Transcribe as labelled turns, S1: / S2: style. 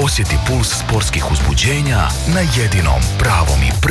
S1: Osjeti puls sportskih uzbuđenja na jedinom pravom i